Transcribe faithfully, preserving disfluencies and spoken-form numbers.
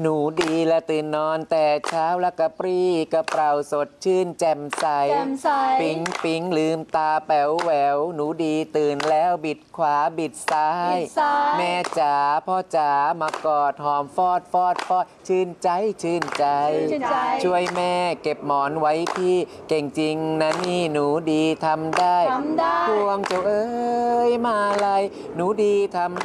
หนูดีและตื่นนอนแต่เช้าแล้วกระปรี้กระเปร่าสดชื่นแจ่มใสแจ่มใสปิ๊งปิ๊งลืมตาแป๋วแหววหนูดีตื่นแล้วบิดขวาบิดซ้ายแม่จ๋าพ่อจ๋ามากอดหอมฟอดฟอดฟอดชื่นใจชื่นใจช่วยแม่เก็บหมอนไว้พี่เก่งจริงนะนี่หนูดีทำได้พวงเจ้าเอ้ยมาลัยหนูดีทำ